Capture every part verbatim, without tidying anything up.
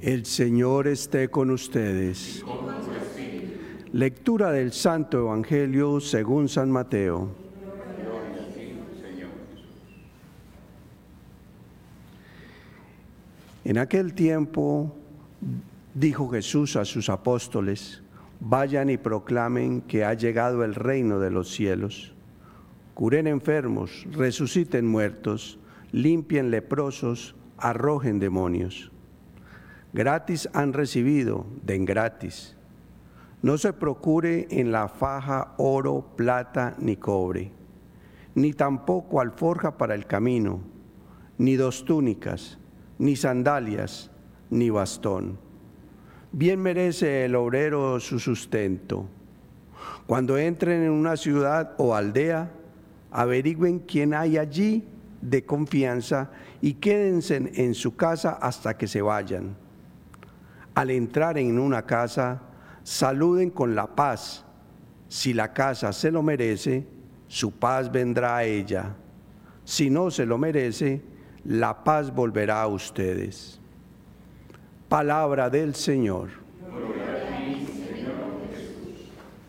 El Señor esté con ustedes. Y con tu espíritu. Lectura del Santo Evangelio según San Mateo. Gloria a ti, Señor Jesús. En aquel tiempo dijo Jesús a sus apóstoles: vayan y proclamen que ha llegado el reino de los cielos. Curen enfermos, resuciten muertos, limpien leprosos, arrojen demonios. Gratis han recibido, den gratis. No se procure en la faja oro, plata ni cobre, ni tampoco alforja para el camino, ni dos túnicas, ni sandalias, ni bastón. Bien merece el obrero su sustento. Cuando entren en una ciudad o aldea, averigüen quién hay allí de confianza y quédense en su casa hasta que se vayan. Al entrar en una casa, saluden con la paz. Si la casa se lo merece, su paz vendrá a ella. Si no se lo merece, la paz volverá a ustedes. Palabra del Señor. Gloria a ti, Señor Jesús.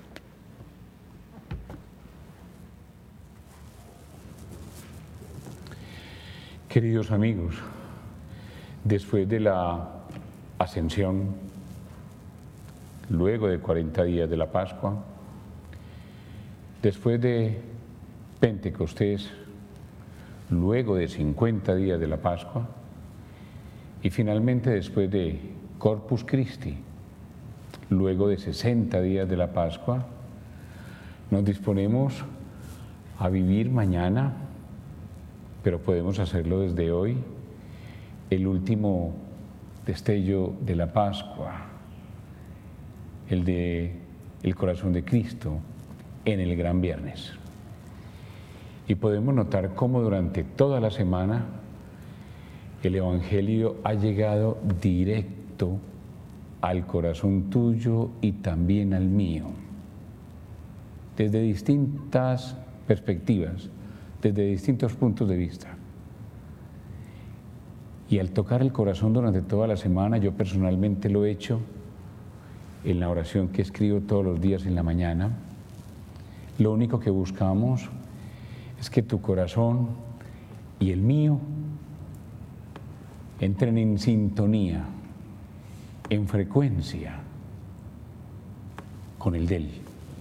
Queridos amigos, después de la Ascensión, luego de cuarenta días de la Pascua, después de Pentecostés, luego de cincuenta días de la Pascua, y finalmente después de Corpus Christi, luego de sesenta días de la Pascua, nos disponemos a vivir mañana, pero podemos hacerlo desde hoy, el último destello de la Pascua, el de el corazón de Cristo en el Gran Viernes. Y podemos notar cómo durante toda la semana el Evangelio ha llegado directo al corazón tuyo y también al mío, desde distintas perspectivas, desde distintos puntos de vista. Y al tocar el corazón durante toda la semana, yo personalmente lo he hecho en la oración que escribo todos los días en la mañana. Lo único que buscamos es que tu corazón y el mío entren en sintonía, en frecuencia con el de él.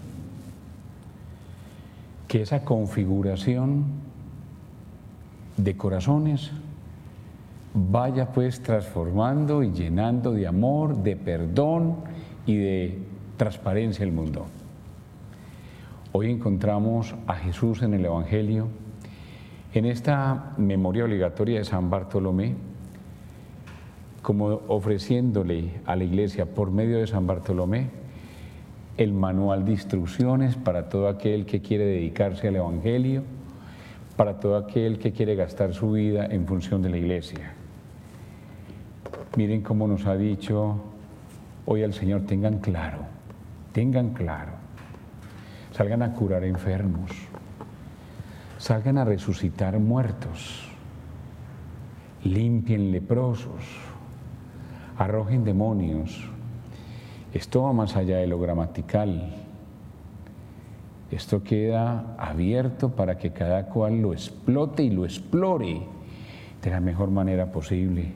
Que esa configuración de corazones vaya pues transformando y llenando de amor, de perdón y de transparencia el mundo. Hoy encontramos a Jesús en el Evangelio, en esta memoria obligatoria de San Bartolomé, como ofreciéndole a la Iglesia por medio de San Bartolomé el manual de instrucciones para todo aquel que quiere dedicarse al Evangelio, para todo aquel que quiere gastar su vida en función de la Iglesia. Miren cómo nos ha dicho hoy el Señor: tengan claro, tengan claro, salgan a curar enfermos, salgan a resucitar muertos, limpien leprosos, arrojen demonios. Esto va más allá de lo gramatical. Esto queda abierto para que cada cual lo explote y lo explore de la mejor manera posible.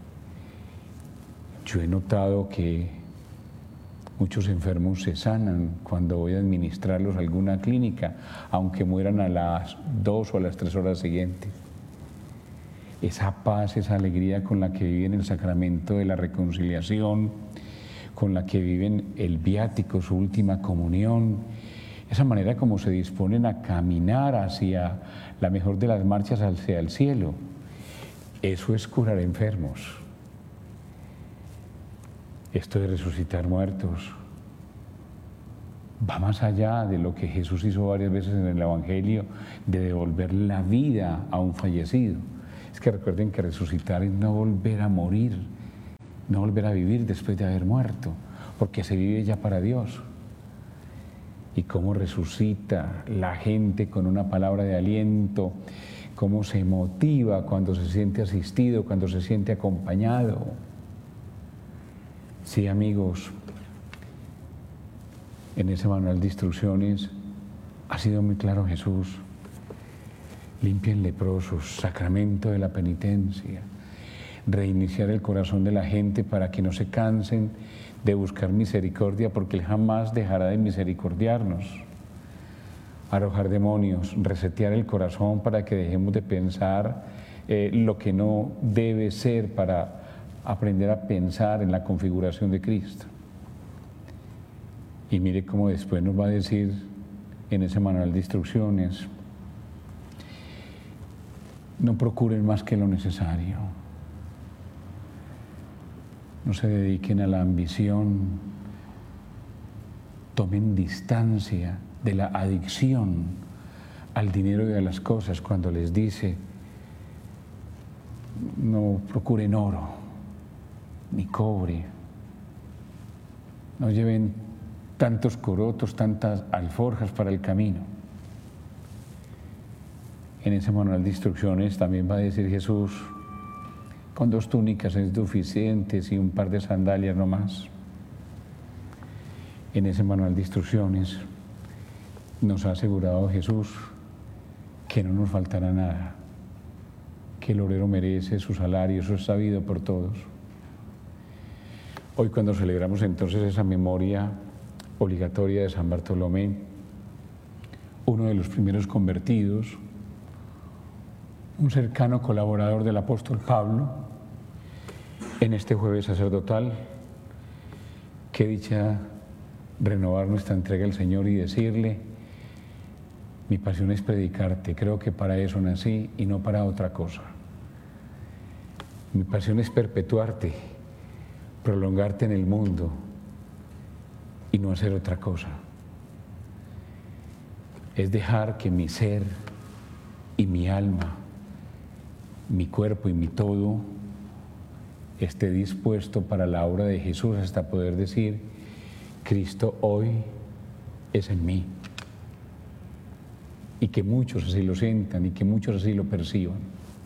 Yo he notado que muchos enfermos se sanan cuando voy a administrarlos a alguna clínica, aunque mueran a las dos o a las tres horas siguientes. Esa paz, esa alegría con la que viven el sacramento de la reconciliación, con la que viven el viático, su última comunión, esa manera como se disponen a caminar hacia la mejor de las marchas hacia el cielo. Eso es curar enfermos. Esto de resucitar muertos va más allá de lo que Jesús hizo varias veces en el Evangelio, de devolver la vida a un fallecido. Es que recuerden que resucitar es no volver a morir, no volver a vivir después de haber muerto, porque se vive ya para Dios. Y cómo resucita la gente con una palabra de aliento, cómo se motiva cuando se siente asistido, cuando se siente acompañado. Sí, amigos, en ese manual de instrucciones ha sido muy claro Jesús. Limpien leprosos, sacramento de la penitencia, reiniciar el corazón de la gente para que no se cansen de buscar misericordia, porque Él jamás dejará de misericordiarnos. Arrojar demonios, resetear el corazón para que dejemos de pensar eh, lo que no debe ser, para aprender a pensar en la configuración de Cristo. Y mire cómo después nos va a decir en ese manual de instrucciones: no procuren más que lo necesario, no se dediquen a la ambición, tomen distancia de la adicción al dinero y a las cosas cuando les dice: no procuren oro ni cobre, no lleven tantos corotos, tantas alforjas para el camino. En ese manual de instrucciones también va a decir Jesús: con dos túnicas es suficiente y un par de sandalias no más. En ese manual de instrucciones nos ha asegurado Jesús que no nos faltará nada, que el obrero merece su salario, eso es sabido por todos. Hoy, cuando celebramos entonces esa memoria obligatoria de San Bartolomé, uno de los primeros convertidos, un cercano colaborador del apóstol Pablo, en este jueves sacerdotal, qué dicha renovar nuestra entrega al Señor y decirle: mi pasión es predicarte, creo que para eso nací y no para otra cosa. Mi pasión es perpetuarte, prolongarte en el mundo y no hacer otra cosa. Es dejar que mi ser y mi alma, mi cuerpo y mi todo esté dispuesto para la obra de Jesús, hasta poder decir: Cristo hoy es en mí. Y que muchos así lo sientan y que muchos así lo perciban.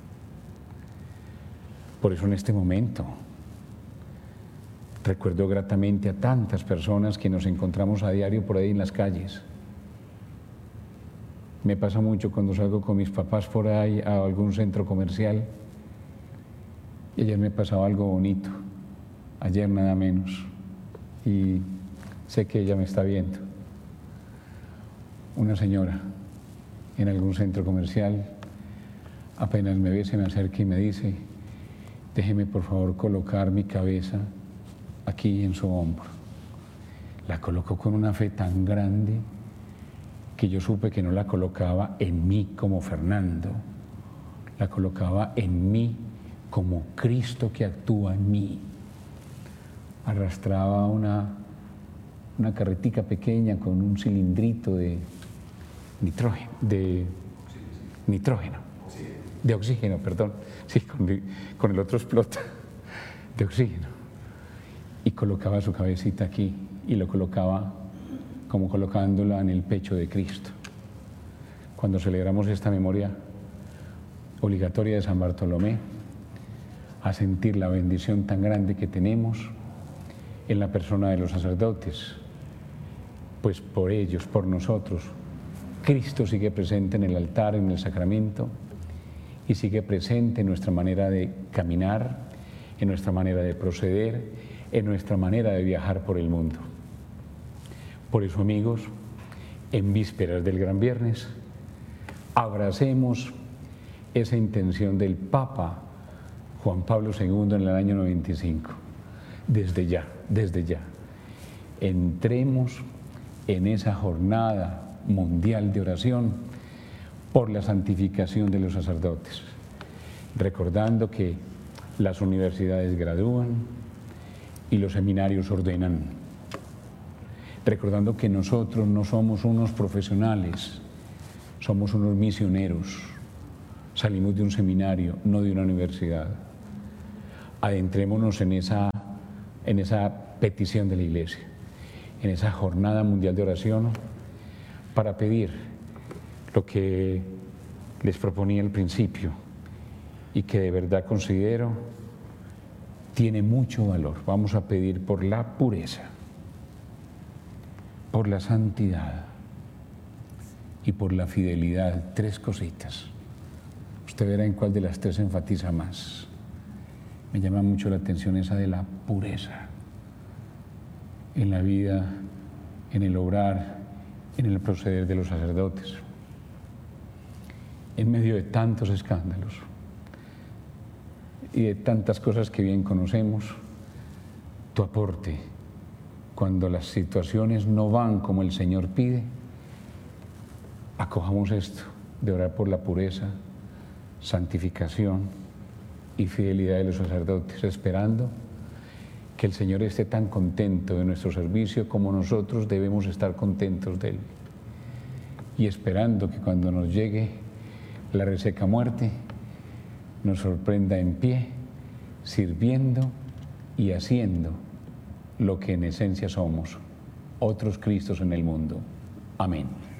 Por eso en este momento recuerdo gratamente a tantas personas que nos encontramos a diario por ahí en las calles. Me pasa mucho cuando salgo con mis papás por ahí a algún centro comercial. Y ayer me pasaba algo bonito, ayer nada menos, y sé que ella me está viendo. Una señora en algún centro comercial, apenas me ve, se me acerca y me dice: déjeme por favor colocar mi cabeza aquí en su hombro. La colocó con una fe tan grande que yo supe que no la colocaba en mí como Fernando, la colocaba en mí como Cristo que actúa en mí. Arrastraba una, una carretica pequeña con un cilindrito de nitrógeno, de nitrógeno, de oxígeno, perdón, sí, con, con el otro explota, de oxígeno. Y colocaba su cabecita aquí y lo colocaba como colocándola en el pecho de Cristo. Cuando celebramos esta memoria obligatoria de San Bartolomé, a sentir la bendición tan grande que tenemos en la persona de los sacerdotes, pues por ellos, por nosotros, Cristo sigue presente en el altar, en el sacramento, y sigue presente en nuestra manera de caminar, en nuestra manera de proceder, en nuestra manera de viajar por el mundo. Por eso, amigos, en vísperas del Gran Viernes, abracemos esa intención del Papa Juan Pablo segundo en el año noventa y cinco. Desde ya, desde ya, entremos en esa jornada mundial de oración por la santificación de los sacerdotes, recordando que las universidades gradúan y los seminarios ordenan, recordando que nosotros no somos unos profesionales, somos unos misioneros, salimos de un seminario, no de una universidad. Adentrémonos en esa, en esa petición de la Iglesia, en esa jornada mundial de oración, para pedir lo que les proponía al principio y que de verdad considero tiene mucho valor. Vamos a pedir por la pureza, por la santidad y por la fidelidad. Tres cositas. Usted verá en cuál de las tres enfatiza más. Me llama mucho la atención esa de la pureza en la vida, en el obrar, en el proceder de los sacerdotes. En medio de tantos escándalos y de tantas cosas que bien conocemos, tu aporte, cuando las situaciones no van como el Señor pide, acojamos esto de orar por la pureza, santificación y fidelidad de los sacerdotes, esperando que el Señor esté tan contento de nuestro servicio como nosotros debemos estar contentos de Él, y esperando que cuando nos llegue la reseca muerte nos sorprenda en pie, sirviendo y haciendo lo que en esencia somos, otros Cristos en el mundo. Amén.